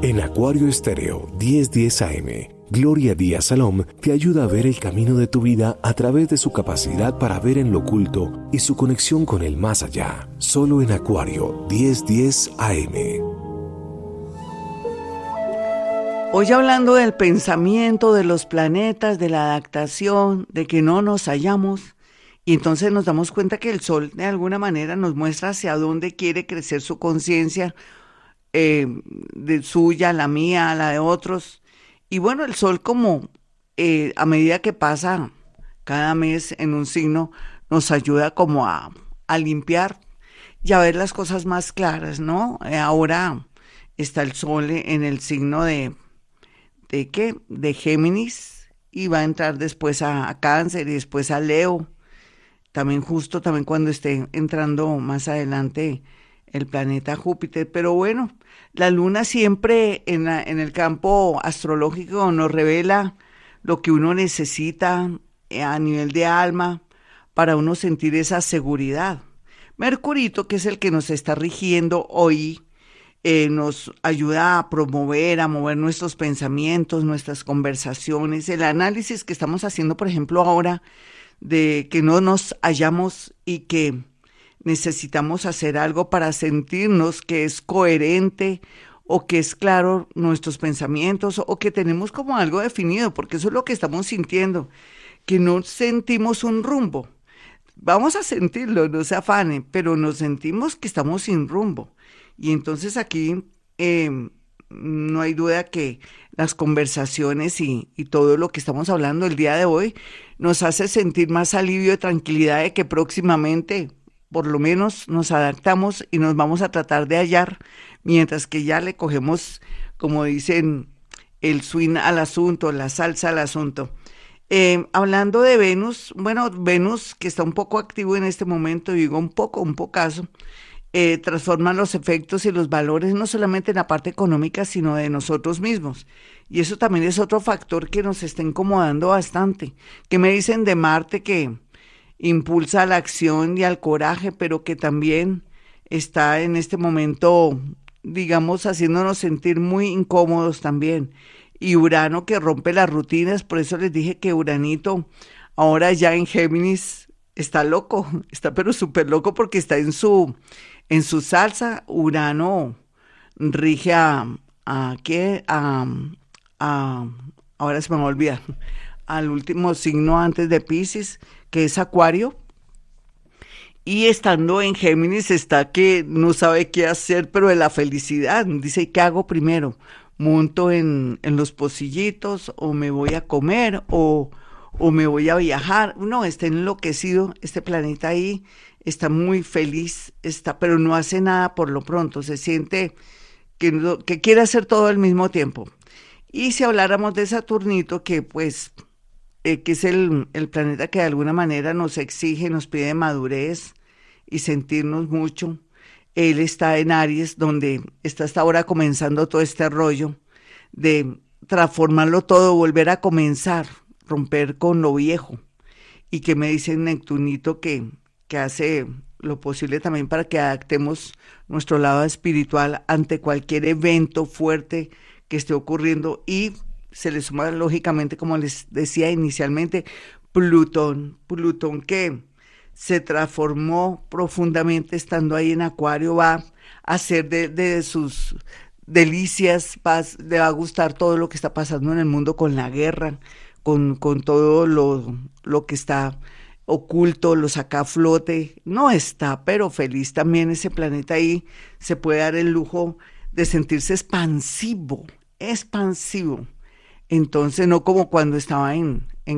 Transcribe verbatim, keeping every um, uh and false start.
En Acuario Estéreo diez diez A M, Gloria Díaz Salom te ayuda a ver el camino de tu vida a través de su capacidad para ver en lo oculto y su conexión con el más allá. Solo en Acuario diez diez A M. Hoy hablando del pensamiento, de los planetas, de la adaptación, de que no nos hallamos, y entonces nos damos cuenta que el Sol de alguna manera nos muestra hacia dónde quiere crecer su conciencia, eh, de suya, la mía, la de otros. Y bueno, el Sol como eh, a medida que pasa cada mes en un signo, nos ayuda como a, a limpiar y a ver las cosas más claras, ¿no? Eh, ahora está el Sol en el signo de ¿De qué? De Géminis, y va a entrar después a, a Cáncer y después a Leo, también justo también cuando esté entrando más adelante el planeta Júpiter. Pero bueno, la luna siempre en, la, en el campo astrológico nos revela lo que uno necesita a nivel de alma para uno sentir esa seguridad. Mercurito, que es el que nos está rigiendo hoy, Eh, nos ayuda a promover, a mover nuestros pensamientos, nuestras conversaciones, el análisis que estamos haciendo, por ejemplo, ahora, de que no nos hallamos y que necesitamos hacer algo para sentirnos que es coherente o que es claro nuestros pensamientos o que tenemos como algo definido, porque eso es lo que estamos sintiendo, que no sentimos un rumbo. Vamos a sentirlo, no se afane, pero nos sentimos que estamos sin rumbo. Y entonces aquí eh, no hay duda que las conversaciones y, y todo lo que estamos hablando el día de hoy nos hace sentir más alivio y tranquilidad de que próximamente por lo menos nos adaptamos y nos vamos a tratar de hallar, mientras que ya le cogemos, como dicen, el swing al asunto, la salsa al asunto. Eh, hablando de Venus, bueno, Venus que está un poco activo en este momento, digo un poco, un pocazo, Eh, transforman los efectos y los valores no solamente en la parte económica, sino de nosotros mismos. Y eso también es otro factor que nos está incomodando bastante. ¿Qué me dicen de Marte? Que impulsa a la acción y al coraje, pero que también está en este momento, digamos, haciéndonos sentir muy incómodos también. Y Urano que rompe las rutinas, por eso les dije que Uranito ahora ya en Géminis está loco, está pero súper loco porque está en su... En su salsa. Urano rige a, a ¿qué? A, a, ahora se me va a olvidar, al último signo antes de Piscis, que es Acuario. Y estando en Géminis está que no sabe qué hacer, pero de la felicidad. Dice, ¿qué hago primero? ¿Monto en, en los pocillitos o me voy a comer o, o me voy a viajar? No, está enloquecido este planeta ahí. Está muy feliz, está, pero no hace nada por lo pronto, se siente que, no, que quiere hacer todo al mismo tiempo. Y si habláramos de Saturnito, que pues, eh, que es el, el planeta que de alguna manera nos exige, nos pide madurez y sentirnos mucho, él está en Aries, donde está hasta ahora comenzando todo este rollo de transformarlo todo, volver a comenzar, romper con lo viejo. Y que me dice Neptunito que que hace lo posible también para que adaptemos nuestro lado espiritual ante cualquier evento fuerte que esté ocurriendo, y se le suma lógicamente, como les decía inicialmente, Plutón, Plutón que se transformó profundamente estando ahí en Acuario, va a hacer de, de sus delicias, va, le va a gustar todo lo que está pasando en el mundo con la guerra, con, con todo lo, lo que está oculto, lo saca a flote. No está, pero feliz también ese planeta ahí, se puede dar el lujo de sentirse expansivo, expansivo. Entonces, no como cuando estaba en, en